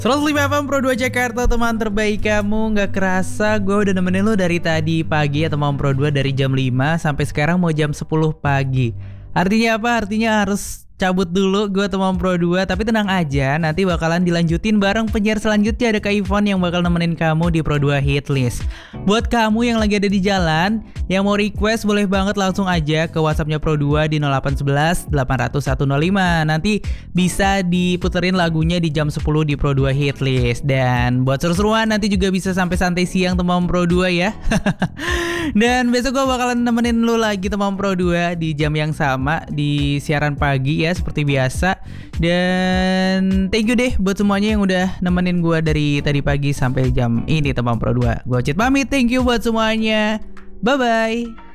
105 FM Pro 2 Jakarta, teman terbaik kamu. Gak kerasa gue udah nemenin lo dari tadi pagi ya teman Pro 2, dari jam 5 sampai sekarang mau jam 10 pagi. Artinya apa? Artinya harus cabut dulu gue teman Pro 2. Tapi tenang aja, nanti bakalan dilanjutin bareng penyiar selanjutnya. Ada Kak Ivon yang bakal nemenin kamu di Pro 2 Hitlist. Buat kamu yang lagi ada di jalan, yang mau request boleh banget langsung aja ke WhatsAppnya Pro 2 di 0811 800 105. Nanti bisa diputerin lagunya di jam 10 di Pro 2 Hitlist. Dan buat seru-seruan nanti juga bisa sampai santai siang teman Pro 2 ya. Dan besok gue bakalan nemenin lu lagi teman Pro 2 di jam yang sama di siaran pagi ya seperti biasa. Dan thank you deh buat semuanya yang udah nemenin gue dari tadi pagi sampai jam ini teman Pro 2. Gue Cid pamit, thank you buat semuanya. Bye bye.